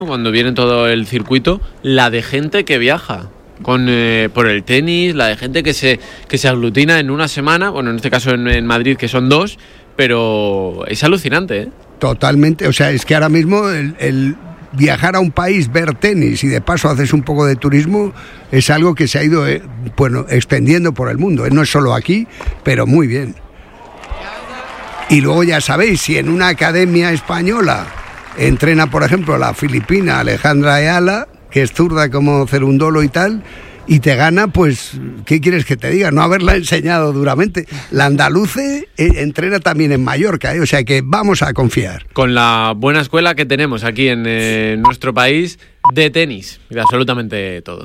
cuando viene todo el circuito, la de gente que viaja por el tenis, la de gente que se aglutina en una semana, bueno, en este caso en Madrid, que son 2, pero es alucinante, ¿eh? Totalmente, o sea, es que ahora mismo el viajar a un país, ver tenis y de paso haces un poco de turismo, es algo que se ha ido extendiendo por el mundo. No es solo aquí, pero muy bien. Y luego ya sabéis, si en una academia española entrena, por ejemplo, la filipina Alejandra Ayala, que es zurda como Cerúndolo y tal, y te gana, pues, ¿qué quieres que te diga? No haberla enseñado duramente. La andaluce entrena también en Mallorca, o sea que vamos a confiar. Con la buena escuela que tenemos aquí en nuestro país de tenis, de absolutamente todo.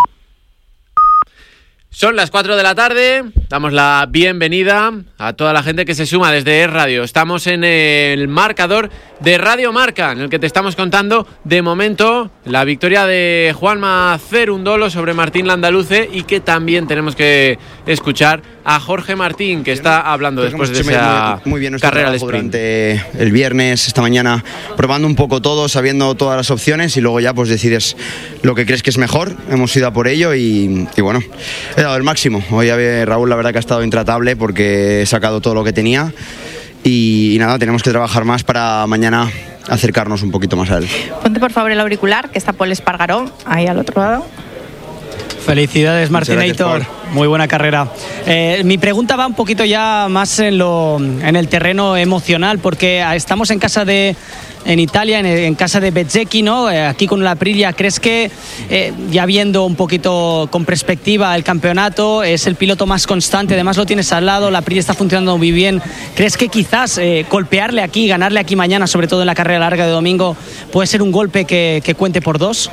Son las 4 de la tarde, damos la bienvenida a toda la gente que se suma desde Es Radio. Estamos en el marcador de Radio Marca, en el que te estamos contando, de momento, la victoria de Juanma Cerúndolo sobre Martín Landaluce, y que también tenemos que escuchar a Jorge Martín, que está hablando después de esa muy bien carrera de sprint. Durante el viernes, esta mañana, probando un poco todo, sabiendo todas las opciones, y luego ya pues decides lo que crees que es mejor. Hemos ido a por ello y bueno, he dado el máximo. Hoy Raúl, la verdad que ha estado intratable porque he sacado todo lo que tenía y nada, tenemos que trabajar más para mañana acercarnos un poquito más a él. Ponte por favor el auricular, que está Pol Espargaró ahí al otro lado. Felicidades, Martinator, muy buena carrera. Mi pregunta va un poquito ya más en el terreno emocional, porque estamos en casa en Italia, en casa de Bezzecchi, ¿no? Aquí con la Aprilia, ¿crees que, ya viendo un poquito con perspectiva el campeonato, es el piloto más constante? Además lo tienes al lado, la Aprilia está funcionando muy bien. ¿Crees que quizás golpearle aquí, ganarle aquí mañana, sobre todo en la carrera larga de domingo, puede ser un golpe que cuente por 2?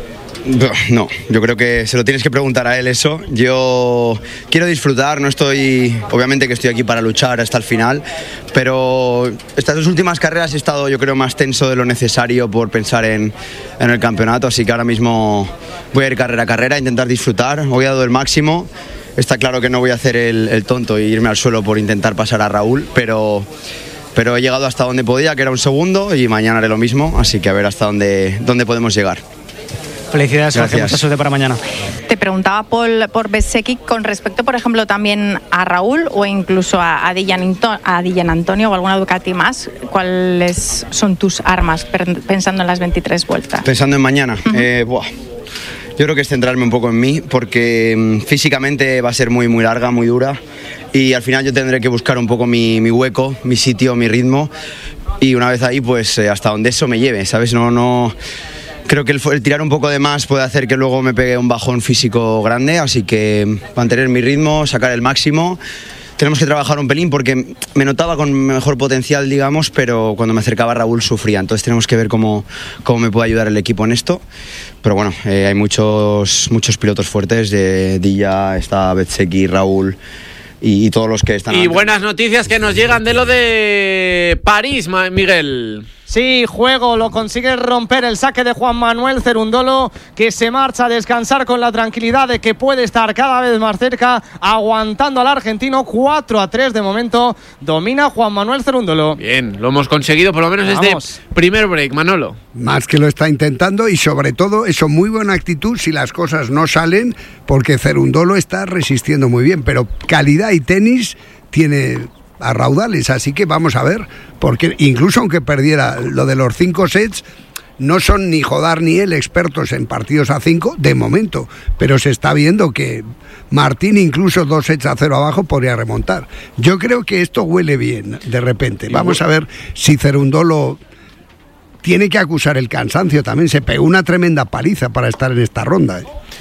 No, yo creo que se lo tienes que preguntar a él eso. Yo quiero disfrutar, obviamente que estoy aquí para luchar hasta el final, pero estas 2 últimas carreras he estado, yo creo, más tenso de lo necesario por pensar en el campeonato, así que ahora mismo voy a ir carrera a carrera, a intentar disfrutar. Hoy he dado el máximo, está claro que no voy a hacer el tonto e irme al suelo por intentar pasar a Raúl, pero he llegado hasta donde podía, que era un segundo, y mañana haré lo mismo, así que a ver hasta dónde podemos llegar. Felicidades, Jorge, mucha suerte para mañana. Te preguntaba por Bezzecchi con respecto, por ejemplo, también a Raúl o incluso a Dylan Antonio o alguna Ducati más. ¿Cuáles son tus armas pensando en las 23 vueltas? Pensando en mañana, yo creo que es centrarme un poco en mí, porque físicamente va a ser muy, muy larga, muy dura, y al final yo tendré que buscar un poco mi hueco, mi sitio, mi ritmo, y una vez ahí, pues hasta donde eso me lleve, ¿sabes? No creo que el tirar un poco de más puede hacer que luego me pegue un bajón físico grande, así que mantener mi ritmo, sacar el máximo. Tenemos que trabajar un pelín porque me notaba con mejor potencial, digamos, pero cuando me acercaba a Raúl sufría. Entonces tenemos que ver cómo me puede ayudar el equipo en esto. Pero bueno, hay muchos pilotos fuertes, Dilla, está Bezzecchi, Raúl y todos los que están. Y buenas noticias que nos llegan de lo de París, Miguel. Sí, juego, lo consigue romper el saque de Juan Manuel Cerúndolo, que se marcha a descansar con la tranquilidad de que puede estar cada vez más cerca, aguantando al argentino. 4-3 de momento, domina Juan Manuel Cerúndolo. Bien, lo hemos conseguido por lo menos desde primer break, Manolo. Más que lo está intentando, y sobre todo eso, muy buena actitud si las cosas no salen, porque Cerúndolo está resistiendo muy bien, pero calidad y tenis tiene a raudales, así que vamos a ver, porque incluso aunque perdiera lo de los 5 sets, no son ni Jodar ni él expertos en partidos a 5 de momento, pero se está viendo que Martín incluso 2-0 abajo podría remontar. Yo creo que esto huele bien de repente. Vamos a ver si Cerúndolo tiene que acusar el cansancio también, se pegó una tremenda paliza para estar en esta ronda.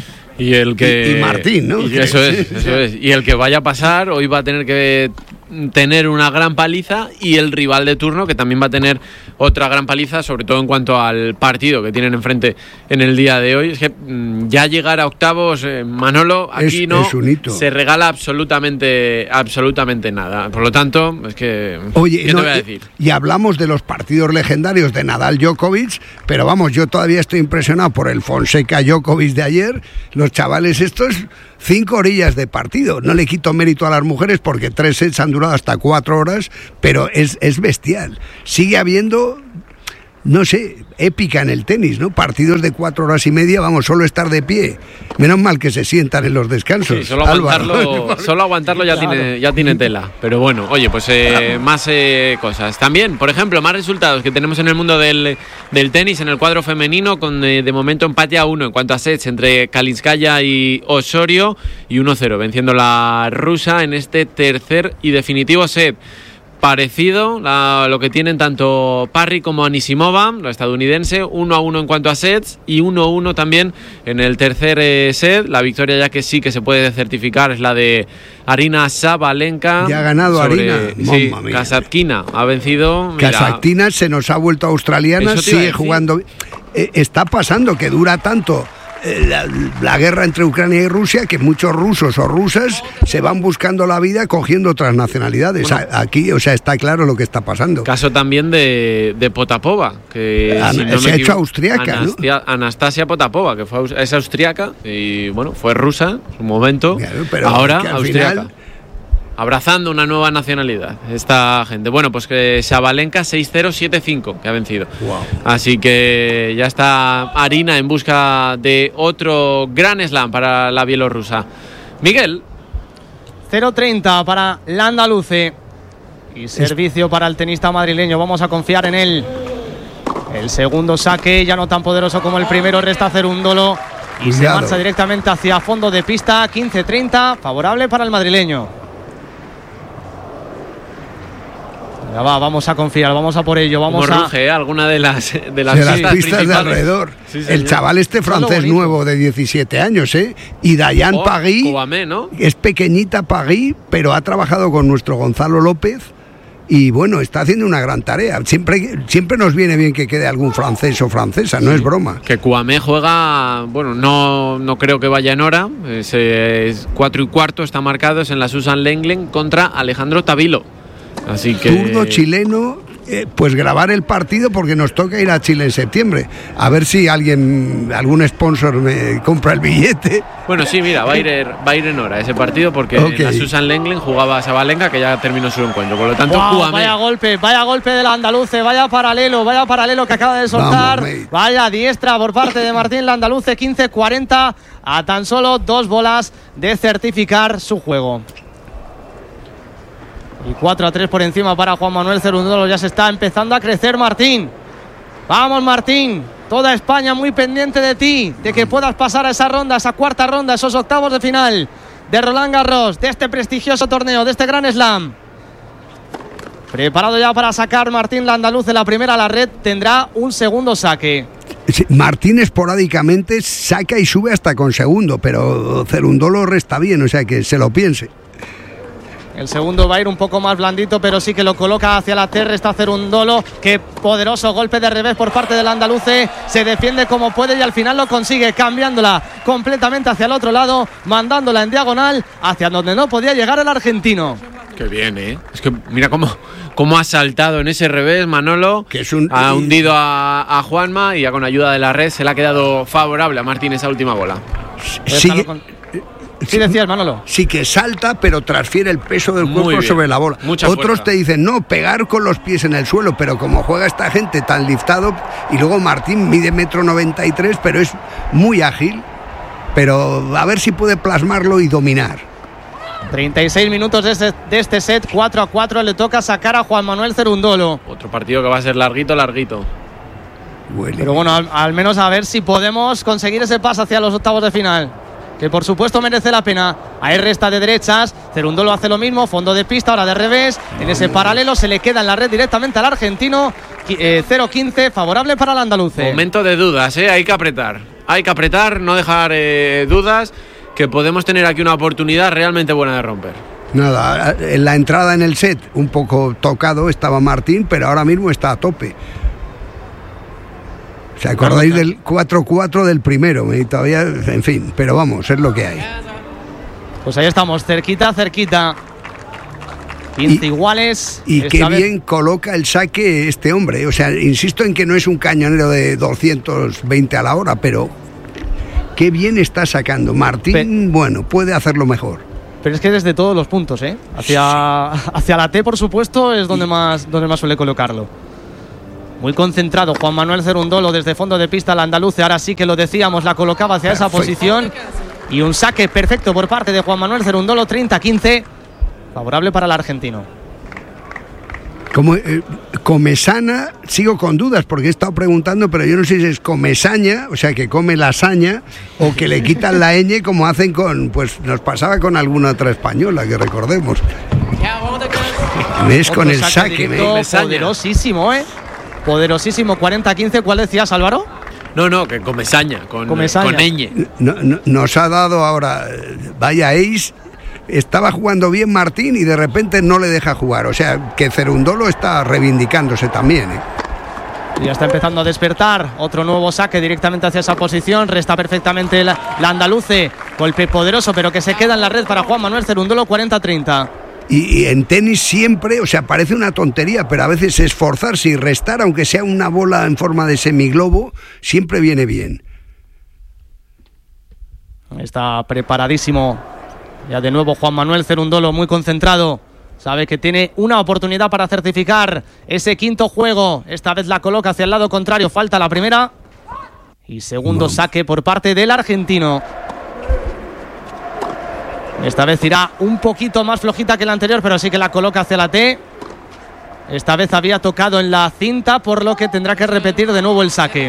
Y Martín, ¿no? Y eso es. Y el que vaya a pasar hoy va a tener que tener una gran paliza, y el rival de turno que también va a tener otra gran paliza, sobre todo en cuanto al partido que tienen enfrente en el día de hoy. Es que ya llegar a octavos, Manolo, aquí es un hito. Se regala absolutamente nada. Por lo tanto, es que oye, ¿qué te voy a decir? Y hablamos de los partidos legendarios de Nadal-Djokovic, pero vamos, yo todavía estoy impresionado por el Fonseca-Djokovic de ayer. Los chavales estos, 5 orillas de partido. No le quito mérito a las mujeres porque 3 sets han durado hasta 4 horas, pero es bestial. Sigue habiendo no sé, épica en el tenis, ¿no? Partidos de 4 horas y media, vamos, solo estar de pie. Menos mal que se sientan en los descansos. Sí, solo aguantarlo ya, claro. ya tiene tela. Pero bueno, oye, pues más cosas. También, por ejemplo, más resultados que tenemos en el mundo del tenis, en el cuadro femenino, con de momento empate a 1 en cuanto a sets entre Kalinskaya y Osorio, y 1-0, venciendo la rusa en este tercer y definitivo set. Parecido lo que tienen tanto Parry como Anisimova, la estadounidense, 1-1 en cuanto a sets y 1-1 también en el tercer set. La victoria ya que sí que se puede certificar es la de Aryna Sabalenka. Ya ha ganado Aryna. Sí, Kasatkina ha vencido. Kasatkina se nos ha vuelto australiana, sigue jugando. Está pasando que dura tanto la guerra entre Ucrania y Rusia que muchos rusos o rusas se van buscando la vida cogiendo otras nacionalidades. Bueno, aquí, o sea, está claro lo que está pasando. Caso también de Potapova, que se ha hecho austriaca, ¿no? Anastasia Potapova, que es austriaca y bueno, fue rusa en su momento, claro, pero ahora austriaca. Final... Abrazando una nueva nacionalidad esta gente. Bueno, pues que Sabalenka 6-0, 7-5 que ha vencido. Wow. Así que ya está Aryna en busca de otro gran slam para la bielorrusa. Miguel. 0-30 para la andaluce. Y servicio para el tenista madrileño. Vamos a confiar en él. El segundo saque, ya no tan poderoso como el primero, resta Cerúndolo. Y se marcha directamente hacia fondo de pista. 15-30, favorable para el madrileño. Ya va, vamos a confiar, vamos a por ello, vamos a... Ruge, alguna de las pistas de alrededor. Sí, el chaval francés nuevo de 17 años, y Diane Pagui, Kouamé, ¿no? Es pequeñita Pagui, pero ha trabajado con nuestro Gonzalo López y bueno, está haciendo una gran tarea. Siempre nos viene bien que quede algún francés o francesa, no es broma. Que Kouamé juega, bueno, no creo que vaya en hora, es 4:15, está marcado, es en la Susan Lenglen contra Alejandro Tavilo. Así que... Zurdo chileno, pues grabar el partido porque nos toca ir a Chile en septiembre. A ver si algún sponsor me compra el billete. Bueno, sí, mira, va a ir en hora ese partido porque la Susan Lenglen jugaba a Sabalenka, que ya terminó su encuentro. Por lo tanto, vaya golpe del andaluce, vaya paralelo que acaba de soltar. Vamos, vaya diestra por parte de Martín Landaluce, 15-40 a tan solo 2 bolas de certificar su juego. Y 4-3 por encima para Juan Manuel Cerúndolo. Ya se está empezando a crecer Martín. Vamos Martín, toda España muy pendiente de ti, de que puedas pasar a esa ronda, a esa cuarta ronda, esos octavos de final de Roland Garros, de este prestigioso torneo, de este Grand Slam. Preparado ya para sacar Martín Landaluz de la primera a la red, tendrá un segundo saque. Sí, Martín esporádicamente saca y sube hasta con segundo, pero Cerúndolo resta bien, o sea que se lo piense. El segundo va a ir un poco más blandito, pero sí que lo coloca hacia la terra. Está Cerúndolo. Qué poderoso golpe de revés por parte del andaluce. Se defiende como puede y al final lo consigue, cambiándola completamente hacia el otro lado, mandándola en diagonal hacia donde no podía llegar el argentino. Qué bien, ¿eh? Es que mira cómo ha saltado en ese revés Manolo, que ha hundido a Juanma y ya con ayuda de la red se le ha quedado favorable a Martín esa última bola. Sí, decías, Manolo. Sí que salta, pero transfiere el peso del cuerpo sobre la bola. Otros fuerza. Te dicen, no, pegar con los pies en el suelo, pero como juega esta gente tan liftado, y luego Martín mide 1,93 m, pero es muy ágil, pero a ver si puede plasmarlo y dominar. 36 minutos de este set, 4-4, le toca sacar a Juan Manuel Cerúndolo. Otro partido que va a ser larguito. Huele. Pero bueno, al menos a ver si podemos conseguir ese paso hacia los octavos de final, que por supuesto merece la pena. Ahí resta de derechas, Cerúndolo hace lo mismo, fondo de pista, ahora de revés, en ese paralelo se le queda en la red directamente al argentino. 0-15, favorable para el andaluce. Momento de dudas, hay que apretar, no dejar dudas, que podemos tener aquí una oportunidad realmente buena de romper. Nada, en la entrada en el set un poco tocado estaba Martín, pero ahora mismo está a tope. ¿Se acordáis del 4-4 del primero? Y todavía, en fin, pero vamos, es lo que hay. Pues ahí estamos, cerquita. 15 iguales. Y qué bien coloca el saque este hombre. O sea, insisto en que no es un cañonero de 220 a la hora, pero qué bien está sacando. Martín, bueno, puede hacerlo mejor. Pero es que desde todos los puntos, hacia la T, por supuesto, es donde más suele colocarlo. Muy concentrado Juan Manuel Cerúndolo desde fondo de pista. El andaluz, ahora sí que lo decíamos, la colocaba hacia esa posición. Y un saque perfecto por parte de Juan Manuel Cerúndolo, 30-15, favorable para el argentino. Como Comesana, sigo con dudas porque he estado preguntando, pero yo no sé si es Comesaña, o sea, que come lasaña, o que le quitan la ñ como hacen pues nos pasaba con alguna otra española, que recordemos. Es con el saque. Poderosísimo, poderosísimo, 40-15. ¿Cuál decías, Álvaro? No, que Comesaña, con ñ. Nos ha dado ahora, vaya ace. Estaba jugando bien Martín y de repente no le deja jugar. O sea, que Cerúndolo está reivindicándose también. Ya está empezando a despertar. Otro nuevo saque directamente hacia esa posición. Resta perfectamente la andaluce. Golpe poderoso, pero que se queda en la red para Juan Manuel Cerúndolo, 40-30. Y en tenis siempre, o sea, parece una tontería, pero a veces esforzarse y restar, aunque sea una bola en forma de semiglobo, siempre viene bien. Está preparadísimo. Ya de nuevo Juan Manuel Cerúndolo, muy concentrado. Sabe que tiene una oportunidad para certificar ese quinto juego. Esta vez la coloca hacia el lado contrario. Falta la primera. Y segundo saque por parte del argentino. Esta vez irá un poquito más flojita que la anterior, pero sí que la coloca hacia la T. Esta vez había tocado en la cinta, por lo que tendrá que repetir de nuevo el saque.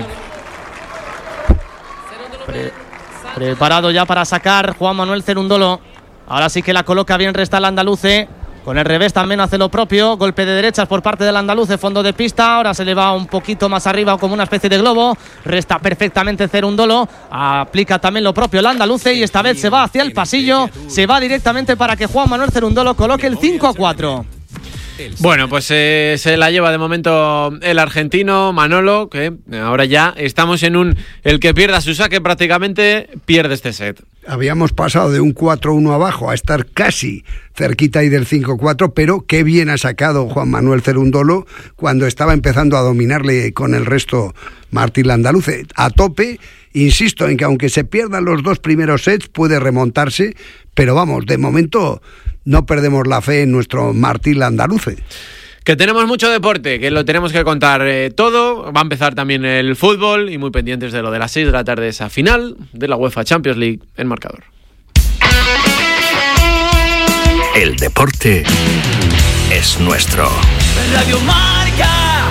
Preparado ya para sacar Juan Manuel Cerúndolo. Ahora sí que la coloca bien, resta el andaluce. Con el revés también hace lo propio. Golpe de derechas por parte del andaluce, fondo de pista. Ahora se le va un poquito más arriba como una especie de globo. Resta perfectamente Cerúndolo. Aplica también lo propio el andaluce y esta vez se va hacia el pasillo. Se va directamente para que Juan Manuel Cerúndolo coloque el 5-4. Bueno, pues se la lleva de momento el argentino Manolo, que ahora ya estamos en el que pierda su saque prácticamente pierde este set. Habíamos pasado de un 4-1 abajo a estar casi cerquita ahí del 5-4, pero qué bien ha sacado Juan Manuel Cerúndolo cuando estaba empezando a dominarle con el resto Martín Landaluce. A tope, insisto en que aunque se pierdan los dos primeros sets puede remontarse, pero vamos, de momento no perdemos la fe en nuestro Martín Landaluce. Que tenemos mucho deporte, que lo tenemos que contar todo. Va a empezar también el fútbol y muy pendientes de lo de las 6 de la tarde, esa final de la UEFA Champions League en marcador. El deporte es nuestro. Radio Marca.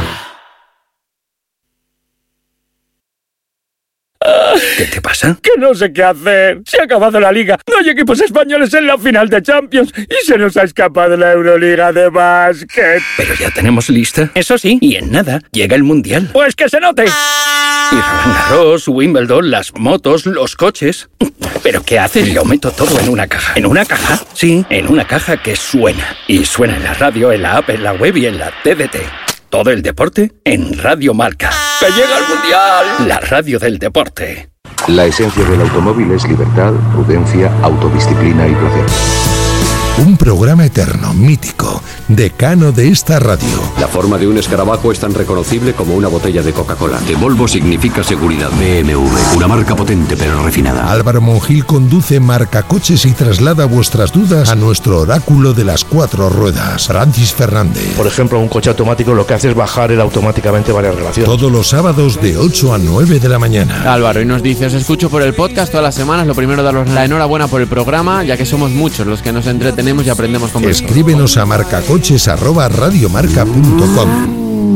¿Qué te pasa? Que no sé qué hacer. Se ha acabado la liga. No hay equipos españoles en la final de Champions y se nos ha escapado la Euroliga de básquet. Pero ya tenemos lista. Eso sí. Y en nada llega el Mundial. Pues que se note. Y Roland Garros, Wimbledon, las motos, los coches. ¿Pero qué haces? Lo meto todo en una caja. ¿En una caja? Sí, en una caja que suena. Y suena en la radio, en la app, en la web y en la TDT. Todo el deporte en Radio Marca. ¡Que llega el Mundial! La radio del deporte. La esencia del automóvil es libertad, prudencia, autodisciplina y placer. Un programa eterno, mítico, decano de esta radio. La forma de un escarabajo es tan reconocible como una botella de Coca-Cola. De Volvo significa seguridad. BMW, una marca potente pero refinada. Álvaro Monjil conduce Marcacoches y traslada vuestras dudas a nuestro oráculo de las 4 ruedas, Francis Fernández. Por ejemplo, un coche automático lo que hace es bajar él automáticamente varias relaciones. Todos los sábados de 8 a 9 de la mañana. Álvaro, y nos dice, os escucho por el podcast todas las semanas. Lo primero, daros la enhorabuena por el programa, ya que somos muchos los que nos entretenemos y aprendemos con vosotros. Escríbenos a marcacoches@radiomarca.com.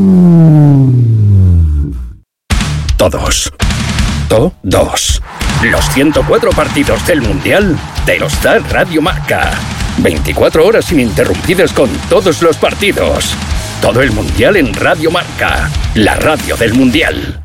Todos. Los 104 partidos del Mundial te los da Radio Marca. 24 horas ininterrumpidas con todos los partidos. Todo el Mundial en Radio Marca, la radio del Mundial.